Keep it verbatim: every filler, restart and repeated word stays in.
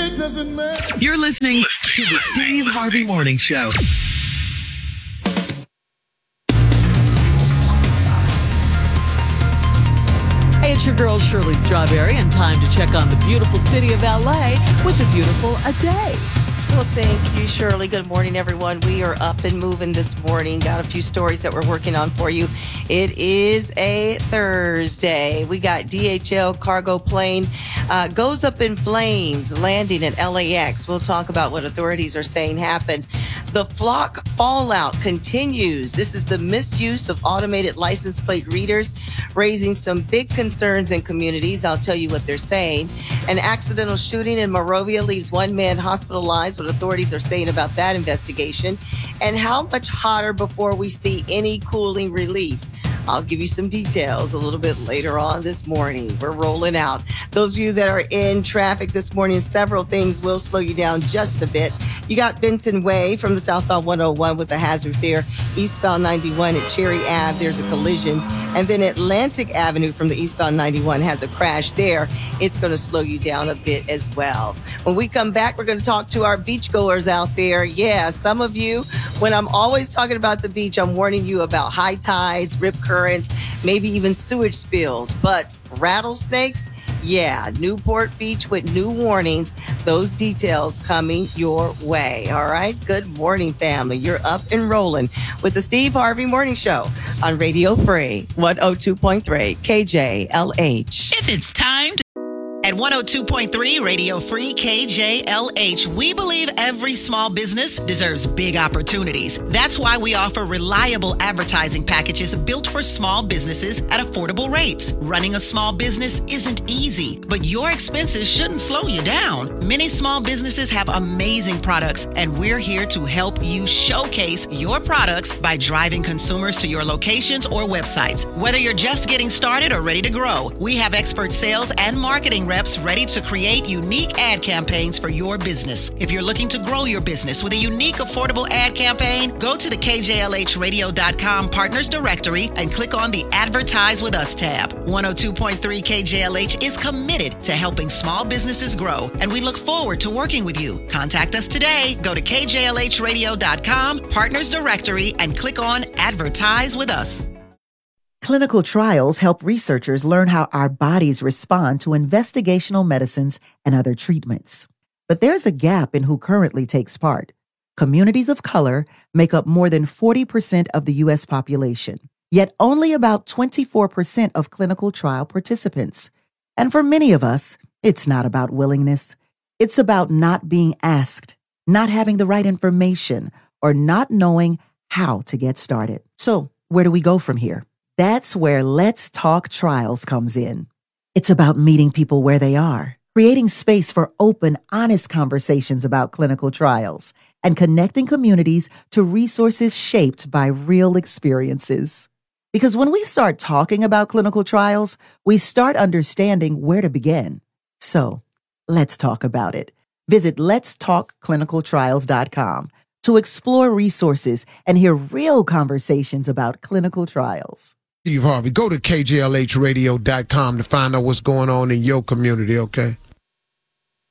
doesn't matter. You're listening to the Steve Harvey Morning Show. Hey, it's your girl, Shirley Strawberry, and time to check on the beautiful city of L A with a beautiful a day. Well, thank you, Shirley. Good morning, everyone. We are up and moving this morning. Got a few stories that we're working on for you. It is a Thursday. We got D H L cargo plane uh, goes up in flames, landing at L A X. We'll talk about what authorities are saying happened. The flock fallout continues. This is the misuse of automated license plate readers, raising some big concerns in communities. I'll tell you what they're saying. An accidental shooting in Monrovia leaves one man hospitalized. What authorities are saying about that investigation, and how much hotter before we see any cooling relief. I'll give you some details a little bit later on this morning. We're rolling out. Those of you that are in traffic this morning, several things will slow you down just a bit. You got Benton Way from the southbound one oh one with a hazard there. Eastbound ninety-one at Cherry Ave, there's a collision. And then Atlantic Avenue from the eastbound ninety-one has a crash there. It's going to slow you down a bit as well. When we come back, we're going to talk to our beachgoers out there. Yeah, some of you, when I'm always talking about the beach, I'm warning you about high tides, rip currents, maybe even sewage spills. But rattlesnakes, yeah, Newport Beach with new warnings. Those details coming your way. All right. Good morning, family. You're up and rolling with the Steve Harvey Morning Show on Radio Free one oh two point three K J L H. If it's time to At one oh two point three Radio Free K J L H, we believe every small business deserves big opportunities. That's why we offer reliable advertising packages built for small businesses at affordable rates. Running a small business isn't easy, but your expenses shouldn't slow you down. Many small businesses have amazing products, and we're here to help you showcase your products by driving consumers to your locations or websites. Whether you're just getting started or ready to grow, we have expert sales and marketing reps ready to create unique ad campaigns for your business. If you're looking to grow your business with a unique, affordable ad campaign, go to the K J L H radio dot com Partners Directory and click on the Advertise with Us tab. one oh two point three K J L H is committed to helping small businesses grow, and we look forward to working with you. Contact us today. Go to K J L H radio dot com Partners Directory and click on Advertise with Us. Clinical trials help researchers learn how our bodies respond to investigational medicines and other treatments. But there's a gap in who currently takes part. Communities of color make up more than forty percent of the U S population, yet only about twenty-four percent of clinical trial participants. And for many of us, it's not about willingness. It's about not being asked, not having the right information, or not knowing how to get started. So, where do we go from here? That's where Let's Talk Trials comes in. It's about meeting people where they are, creating space for open, honest conversations about clinical trials, and connecting communities to resources shaped by real experiences. Because when we start talking about clinical trials, we start understanding where to begin. So, let's talk about it. Visit lets talk clinical trials dot com to explore resources and hear real conversations about clinical trials. Steve Harvey, go to K J L H radio dot com to find out what's going on in your community, okay?